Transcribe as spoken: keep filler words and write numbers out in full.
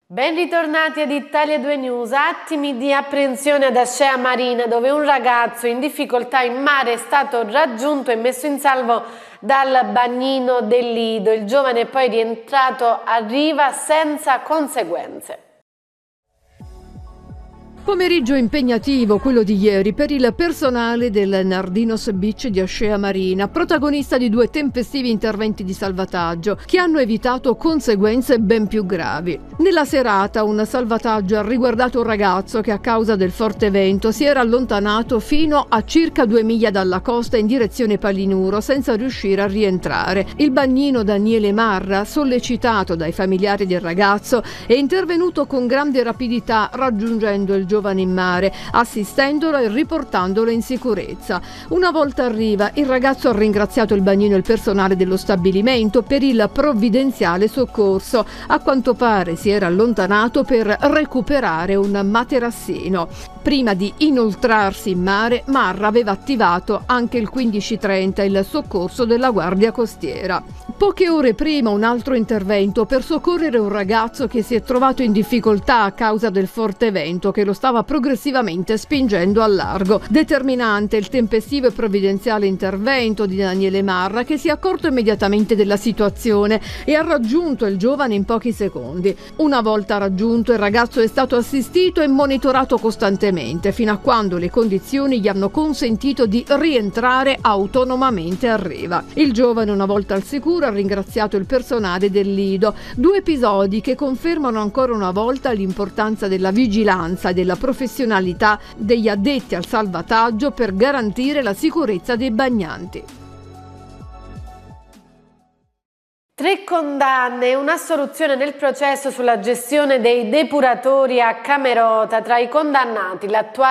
Ben ritornati ad Italia due News. Attimi di apprensione ad Ascea Marina, dove un ragazzo in difficoltà in mare è stato raggiunto e messo in salvo dal bagnino del Lido. Il giovane è poi rientrato a riva senza conseguenze. Pomeriggio impegnativo quello di ieri per il personale del Nardinos Beach di Ascea Marina, protagonista di due tempestivi interventi di salvataggio che hanno evitato conseguenze ben più gravi. Nella serata un salvataggio ha riguardato un ragazzo che a causa del forte vento si era allontanato fino a circa due miglia dalla costa in direzione Palinuro senza riuscire a rientrare. Il bagnino Daniele Marra, sollecitato dai familiari del ragazzo, è intervenuto con grande rapidità raggiungendo il giovane in mare, assistendolo e riportandolo in sicurezza. Una volta a riva, il ragazzo ha ringraziato il bagnino e il personale dello stabilimento per il provvidenziale soccorso. A quanto pare si era allontanato per recuperare un materassino. Prima di inoltrarsi in mare, Marra aveva attivato anche il quindici trenta, il soccorso della Guardia Costiera. Poche ore prima un altro intervento per soccorrere un ragazzo che si è trovato in difficoltà a causa del forte vento che lo stava progressivamente spingendo al largo. Determinante il tempestivo e provvidenziale intervento di Daniele Marra, che si è accorto immediatamente della situazione e ha raggiunto il giovane in pochi secondi. Una volta raggiunto, il ragazzo è stato assistito e monitorato costantemente fino a quando le condizioni gli hanno consentito di rientrare autonomamente a riva. Il giovane, una volta al sicuro, ha ringraziato il personale del Lido. Due episodi che confermano ancora una volta l'importanza della vigilanza e della professionalità degli addetti al salvataggio per garantire la sicurezza dei bagnanti. Tre condanne e un'assoluzione nel processo sulla gestione dei depuratori a Camerota. Tra i condannati l'attuale